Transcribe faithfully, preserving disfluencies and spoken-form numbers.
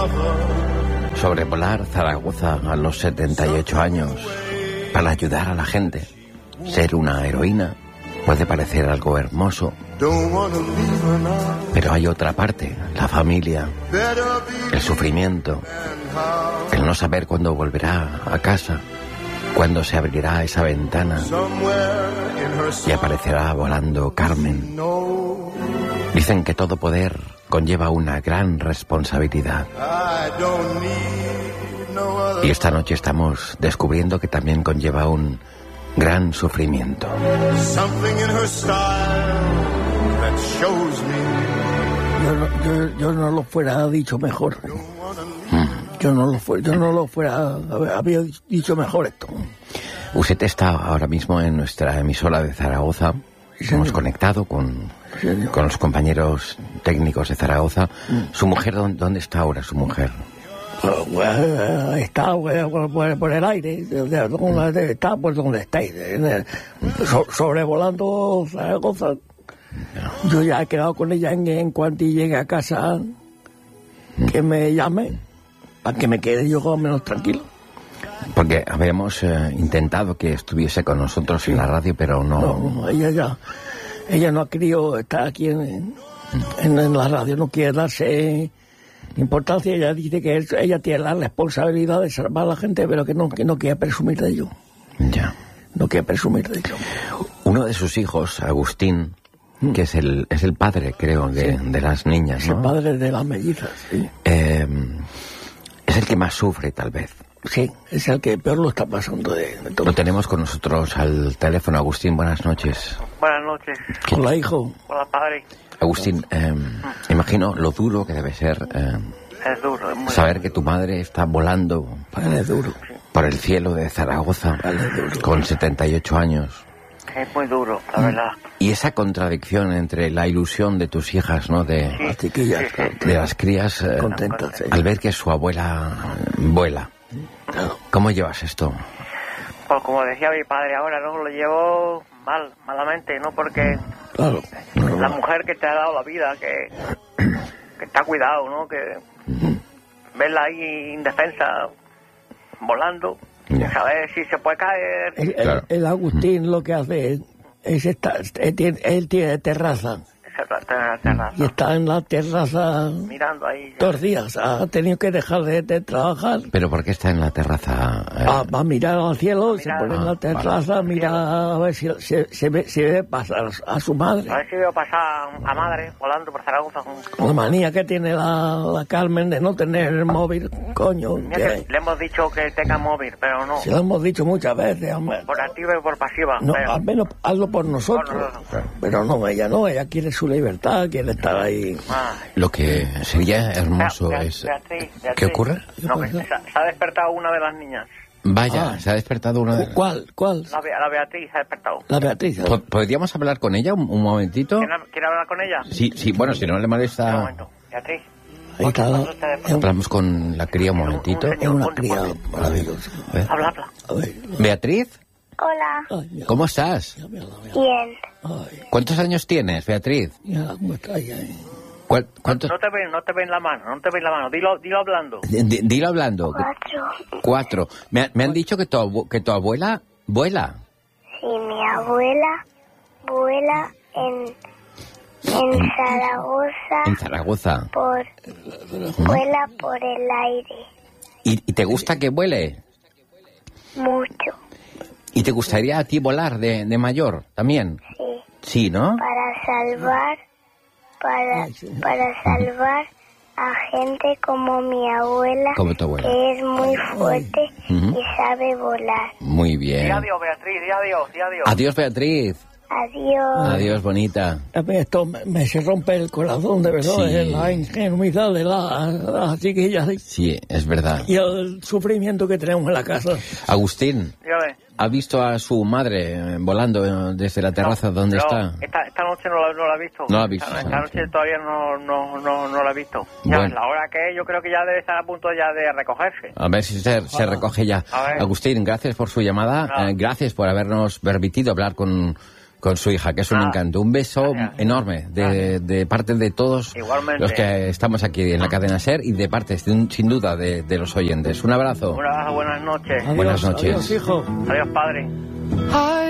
Sobrevolar Zaragoza a los setenta y ocho años para ayudar a la gente, ser una heroína, puede parecer algo hermoso. Pero hay otra parte, la familia, el sufrimiento, el no saber cuándo volverá a casa, cuándo se abrirá esa ventana y aparecerá volando Carmen. Dicen que todo poder conlleva una gran responsabilidad. Y esta noche estamos descubriendo que también conlleva un gran sufrimiento. Yo no, yo, yo no lo fuera dicho mejor. Mm. Yo no lo fuera, yo no lo fuera había dicho mejor esto. Usted está ahora mismo en nuestra emisora de Zaragoza. Sí, hemos conectado con, sí, con los compañeros técnicos de Zaragoza. Mm. ¿Su mujer dónde, dónde está ahora su mujer? Pues, está por, por, por el aire, está por donde estáis, so, sobrevolando Zaragoza. No. Yo ya he quedado con ella en, en cuanto llegue a casa, que me llame, para que me quede yo más o menos tranquilo. Porque habíamos eh, intentado que estuviese con nosotros sí. en la radio, pero no... No, ella ya, ella no ha querido estar aquí en, en, en la radio, no quiere darse importancia. Ella dice que él, ella tiene la responsabilidad de salvar a la gente, pero que no, que no quiere presumir de ello. Ya. No quiere presumir de ello. Uno de sus hijos, Agustín, mm. que es el es el padre, creo, de, sí. de las niñas, es ¿no? El padre de las mellizas, sí. Eh, es el que más sufre, tal vez. Sí, es el que peor lo está pasando de, de todo. Lo tenemos con nosotros al teléfono. Agustín, buenas noches. Buenas noches. Hola, hijo. Hola, padre. Agustín, eh, mm. imagino lo duro que debe ser eh, es duro, es muy saber duro. que tu madre está volando vale, duro. por el cielo de Zaragoza vale, duro. Con setenta y ocho años. Es muy duro, la verdad. Y esa contradicción entre la ilusión de tus hijas, ¿no? De sí, las chiquillas, sí, sí. de las crías, eh, contentas, sí. al ver que su abuela vuela. ¿Cómo llevas esto? Pues como decía mi padre ahora, ¿no? Lo llevo mal, malamente, ¿no? Porque claro, claro. la mujer que te ha dado la vida, que, que te ha cuidado, ¿no? Que verla ahí indefensa, volando, ya. saber si se puede caer. El, claro. el, el Agustín lo que hace es, es estar, él, tiene, él tiene terraza. Está en la terraza. Y está en la terraza mirando ahí. Dos días. Ha tenido que dejar de, de trabajar. ¿Pero por qué está en la terraza? Eh? Va, va a mirar al cielo, Mira, se pone ah, en la terraza, vale. mira a ver si se, se, ve, se ve pasar a su madre. A ver si veo pasar a madre volando por Zaragoza. La manía que tiene la, la Carmen de no tener el móvil, coño. Mira que le hemos dicho que tenga móvil, pero no. Se lo hemos dicho muchas veces. Hombre. Por activa y por pasiva. No, pero... al menos hazlo por nosotros. Por nosotros. Pero no, ella no, ella quiere su libertad, quiere estar ahí. Ay. Lo que sería hermoso Bea- es... Beatriz, Beatriz. ¿Qué ocurre? No, que se, se ha despertado una de las niñas. Vaya, Ah. se ha despertado una de... ¿Cuál? ¿Cuál? La, Be- la Beatriz se ha despertado. La Beatriz. ¿Po- ¿Podríamos hablar con ella un, un momentito? ¿Quiere, ¿Quiere hablar con ella? Sí, sí, bueno, si no le Un molesta... momento. Beatriz. Ahí está. ¿Cuándo te despertas? Hablamos con la cría un momentito. Es una cría maravillosa. A ver. Habla, habla. A ver. Beatriz, Hola, Ay, mira, ¿cómo estás? mira, mira, mira. bien. Ay, ¿Cuántos años tienes, Beatriz? mira cómo está ahí. ahí. ¿Cuál- ¿Cuántos? No te ven, no te ven la mano, no te ven la mano. Dilo, dilo hablando. D- Dilo hablando. Cuatro. Cuatro. Me, ha- me han dicho que tu, abu- que tu abuela vuela. Sí, mi abuela vuela en, en Zaragoza En Zaragoza. por vuela por el aire ¿Y, y te gusta que vuele? mucho. ¿Y te gustaría a ti volar de, de mayor también? Sí, Sí, ¿no? para salvar para Ay, sí. para salvar a gente como mi abuela, Como tu abuela. que es muy fuerte Ujú. y sabe volar. Muy Di bien. adiós, Beatriz, di adiós, di adiós. Adiós, Beatriz. Adiós. Adiós, bonita. A ver, esto me, me se rompe el corazón, de verdad, Sí. es la ingenuidad de la- las chiquillas Sí, es verdad. y el sufrimiento que tenemos en la casa. Agustín, Dígame. ¿ha visto a su madre eh, volando eh, desde la terraza donde No, está? Esta, esta noche no la, no la he visto. No la ha visto, Esta, esta esta noche. noche todavía no, no, no, no la he visto. Ya Bueno. ves, la hora que es, yo creo que ya debe estar a punto ya de recogerse. A ver si se, se recoge ya. A ver. Agustín, gracias por su llamada. No. eh, gracias por habernos permitido hablar con, con su hija, que es un Ah, encanto. Un beso gracias. enorme de, de parte de todos Igualmente. los que estamos aquí en la cadena SER y de parte, sin, sin duda, de, de los oyentes. Un abrazo. Un abrazo, buenas noches. Adiós, Buenas noches. Adiós, hijo. Adiós, padre.